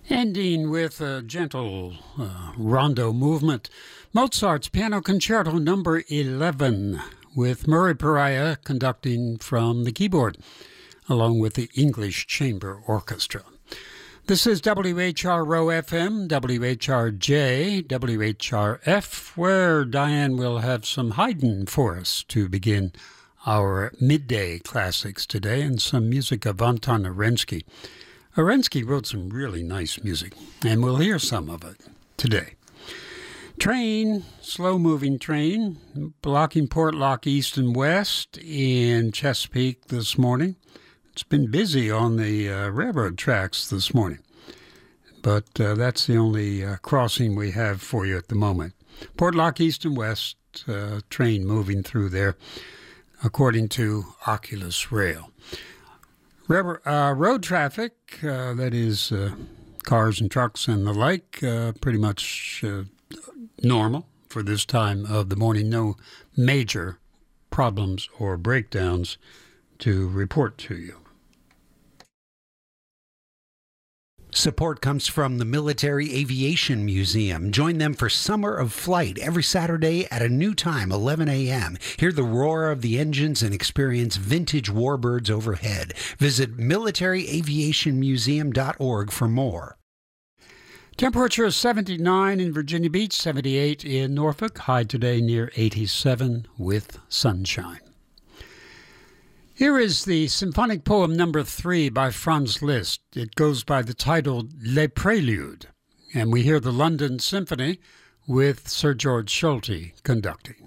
Ending with a gentle rondo movement, Mozart's Piano Concerto Number 11, with Murray Pariah conducting from the keyboard, along with the English Chamber Orchestra. This is WHRO FM, WHRJ, WHRF, where Diane will have some Haydn for us to begin our midday classics today, and some music of Anton Arensky. Arensky wrote some really nice music, and we'll hear some of it today. Train, slow-moving train, blocking Portlock east and west in Chesapeake this morning. It's been busy on the railroad tracks this morning, but that's the only crossing we have for you at the moment. Portlock east and west, train moving through there, according to Oculus Rail. Road traffic, that is cars and trucks and the like, pretty much normal for this time of the morning. No major problems or breakdowns to report to you. Support comes from the Military Aviation Museum. Join them for Summer of Flight every Saturday at a new time, 11 a.m. Hear the roar of the engines and experience vintage warbirds overhead. Visit militaryaviationmuseum.org for more. Temperature is 79 in Virginia Beach, 78 in Norfolk. High today near 87 with sunshine. Here is the symphonic poem number 3 by Franz Liszt. It goes by the title Les Préludes, and we hear the London Symphony with Sir George Solti conducting.